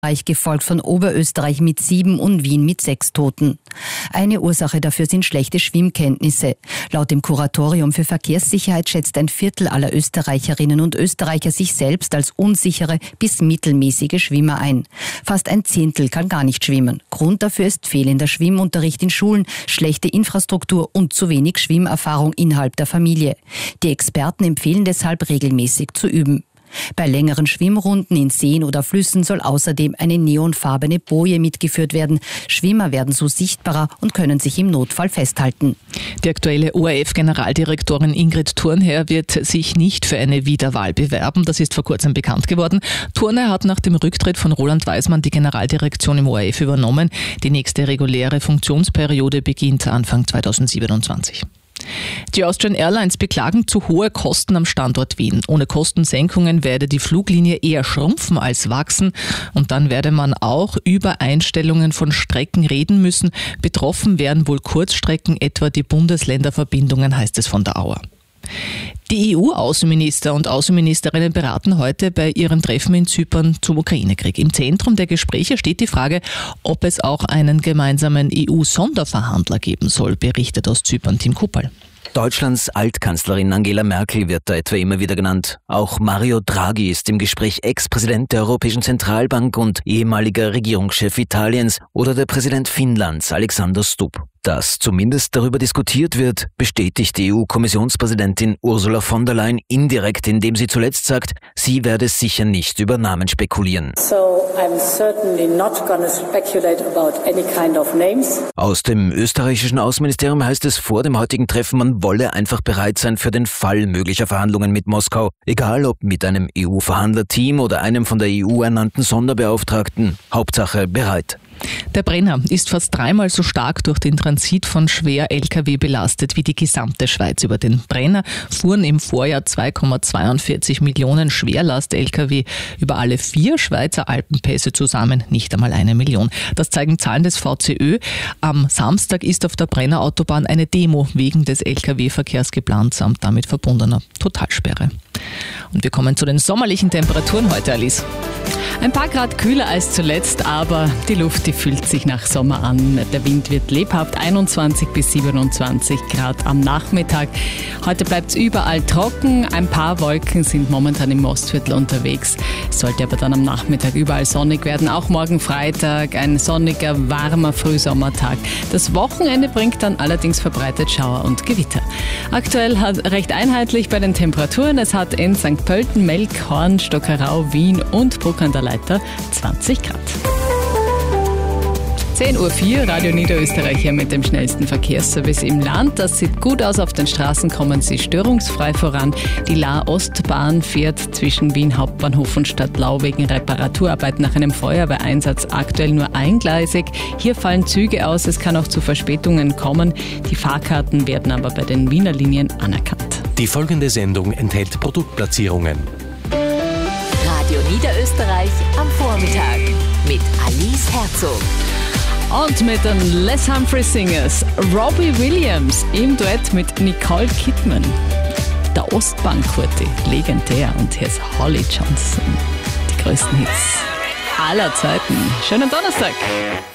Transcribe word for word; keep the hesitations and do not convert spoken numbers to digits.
gefolgt von Oberösterreich mit sieben und Wien mit sechs Toten. Eine Ursache dafür sind schlechte Schwimmkenntnisse. Laut dem Kuratorium für Verkehrssicherheit schätzt ein Viertel aller Österreicherinnen und Österreicher sich selbst als unsichere bis mittelmäßige Schwimmer ein. Fast ein Zehntel kann gar nicht schwimmen. Grund dafür ist fehlender Schwimmunterricht in Schulen, schlechte Infrastruktur und zu wenig Schwimmerfahrung innerhalb der Familie. Die Experten empfehlen deshalb, regelmäßig zu üben. Bei längeren Schwimmrunden in Seen oder Flüssen soll außerdem eine neonfarbene Boje mitgeführt werden. Schwimmer werden so sichtbarer und können sich im Notfall festhalten. Die aktuelle O R F-Generaldirektorin Ingrid Thurnherr wird sich nicht für eine Wiederwahl bewerben. Das ist vor kurzem bekannt geworden. Thurnherr hat nach dem Rücktritt von Roland Weismann die Generaldirektion im O R F übernommen. Die nächste reguläre Funktionsperiode beginnt Anfang zweitausendsiebenundzwanzig. Die Austrian Airlines beklagen zu hohe Kosten am Standort Wien. Ohne Kostensenkungen werde die Fluglinie eher schrumpfen als wachsen. Und dann werde man auch über Einstellungen von Strecken reden müssen. Betroffen wären wohl Kurzstrecken, etwa die Bundesländerverbindungen, heißt es von der Auer. Die E U-Außenminister und Außenministerinnen beraten heute bei ihrem Treffen in Zypern zum Ukraine-Krieg. Im Zentrum der Gespräche steht die Frage, ob es auch einen gemeinsamen E U-Sonderverhandler geben soll, berichtet aus Zypern Tim Kuppel. Deutschlands Altkanzlerin Angela Merkel wird da etwa immer wieder genannt. Auch Mario Draghi ist im Gespräch Ex-Präsident der Europäischen Zentralbank und ehemaliger Regierungschef Italiens oder der Präsident Finnlands Alexander Stubb. Dass zumindest darüber diskutiert wird, bestätigt die E U-Kommissionspräsidentin Ursula von der Leyen indirekt, indem sie zuletzt sagt, sie werde sicher nicht über Namen spekulieren. So I'm certainly not going to speculate about any kind of names. Aus dem österreichischen Außenministerium heißt es vor dem heutigen Treffen, man wolle einfach bereit sein für den Fall möglicher Verhandlungen mit Moskau, egal ob mit einem E U-Verhandlerteam oder einem von der E U ernannten Sonderbeauftragten. Hauptsache bereit. Der Brenner ist fast dreimal so stark durch den Transit von Schwer-L K W belastet wie die gesamte Schweiz. Über den Brenner fuhren im Vorjahr zwei Komma zweiundvierzig Millionen Schwerlast-L K W. Über alle vier Schweizer Alpenpässe zusammen nicht einmal eine Million. Das zeigen Zahlen des V C Ö. Am Samstag ist auf der Brennerautobahn eine Demo wegen des L K W-Verkehrs geplant, samt damit verbundener Totalsperre. Und wir kommen zu den sommerlichen Temperaturen heute, Alice. Ein paar Grad kühler als zuletzt, aber die Luft, die fühlt sich nach Sommer an. Der Wind wird lebhaft, einundzwanzig bis siebenundzwanzig Grad am Nachmittag. Heute bleibt es überall trocken, ein paar Wolken sind momentan im Ostviertel unterwegs. Es sollte aber dann am Nachmittag überall sonnig werden, auch morgen Freitag, ein sonniger, warmer Frühsommertag. Das Wochenende bringt dann allerdings verbreitet Schauer und Gewitter. Aktuell hat recht einheitlich bei den Temperaturen, es hat in Sankt Pölten, Melk, Horn, Stockerau, Wien und Bruck an der Leiter zwanzig Grad. zehn Uhr vier, Radio Niederösterreich hier mit dem schnellsten Verkehrsservice im Land. Das sieht gut aus, auf den Straßen kommen sie störungsfrei voran. Die La-Ostbahn fährt zwischen Wien Hauptbahnhof und Stadtlau wegen Reparaturarbeiten nach einem Feuerwehreinsatz aktuell nur eingleisig. Hier fallen Züge aus, es kann auch zu Verspätungen kommen. Die Fahrkarten werden aber bei den Wiener Linien anerkannt. Die folgende Sendung enthält Produktplatzierungen. Radio Niederösterreich am Vormittag mit Alice Herzog. Und mit den Les Humphreys Singers Robbie Williams im Duett mit Nicole Kidman. Der Ostbahn-Quartett, legendär. Und hier ist Holly Johnson. Die größten Hits aller Zeiten. Schönen Donnerstag.